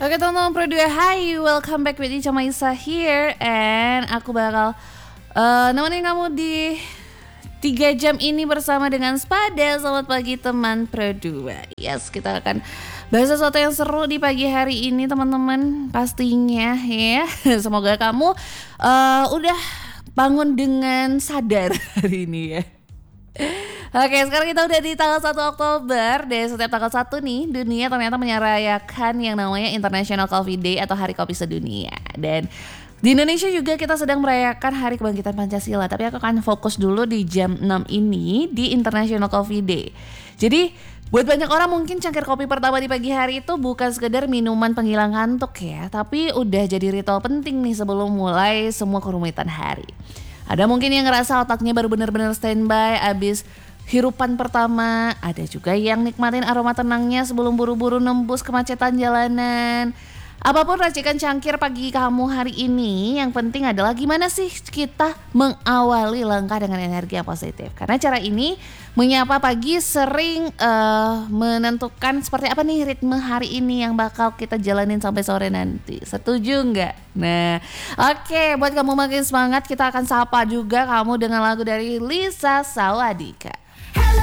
Oke teman-teman Pro2, hi, welcome back with Ica Maisa here. And aku bakal nemenin kamu di 3 jam ini bersama dengan Spada. Selamat pagi teman Pro2. Yes, kita akan bahas sesuatu yang seru di pagi hari ini teman-teman. Pastinya ya. Semoga kamu udah bangun dengan sadar hari ini ya. Oke, sekarang kita udah di tanggal 1 Oktober. Dan setiap tanggal 1 nih, dunia ternyata menyerayakan yang namanya International Coffee Day atau Hari Kopi Sedunia. Dan di Indonesia juga kita sedang merayakan Hari Kebangkitan Pancasila. Tapi aku akan fokus dulu di jam 6 ini di International Coffee Day. Jadi buat banyak orang mungkin cangkir kopi pertama di pagi hari itu bukan sekedar minuman penghilang ngantuk ya, tapi udah jadi ritual penting nih sebelum mulai semua kerumitan hari. Ada mungkin yang ngerasa otaknya baru benar-benar standby abis hirupan pertama. Ada juga yang nikmatin aroma tenangnya sebelum buru-buru nembus kemacetan jalanan. Apapun racikan cangkir pagi kamu hari ini, yang penting adalah gimana sih kita mengawali langkah dengan energi yang positif. Karena cara ini menyapa pagi sering menentukan seperti apa nih ritme hari ini yang bakal kita jalanin sampai sore nanti. Setuju nggak? Nah, oke, buat kamu makin semangat kita akan sapa juga kamu dengan lagu dari Lisa Sawadika.